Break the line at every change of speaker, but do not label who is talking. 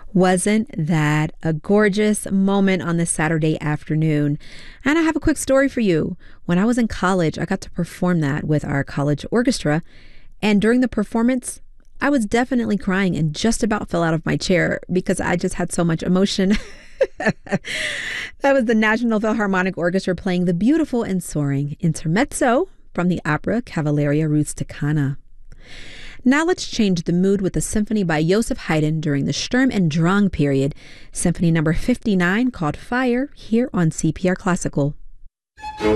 Wasn't that a gorgeous moment on this Saturday afternoon? And I have a quick story for you. When I was in college, I got to perform that with our college orchestra. And during the performance, I was definitely crying and just about fell out of my chair because I just had so much emotion. That was the National Philharmonic Orchestra playing the beautiful and soaring intermezzo from the opera Cavalleria Rusticana. Now let's change the mood with a symphony by Joseph Haydn during the Sturm and Drang period, Symphony number 59 called Fire, here on CPR Classical.